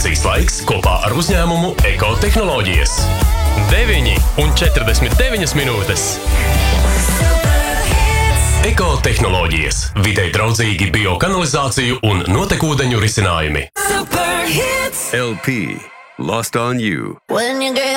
Vajadzīgs laiks kopā ar uzņēmumu Ekotehnoloģijas. 9:49 minūtes. Ekotehnoloģijas. Videi draudzīgi biokanalizāciju un notekūdeņu risinājumi. LP. Lost on You.